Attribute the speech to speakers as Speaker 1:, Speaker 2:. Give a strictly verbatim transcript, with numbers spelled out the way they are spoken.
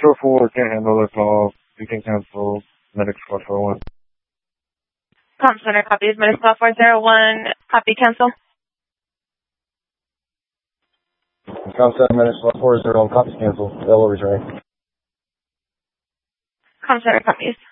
Speaker 1: Short four can't handle the call. You can cancel Medic four four one.
Speaker 2: Com Center copies Medic four zero one. Copy cancel.
Speaker 1: Com Center Medic four zero one. Copy cancel. L O return.
Speaker 2: Com Center copies.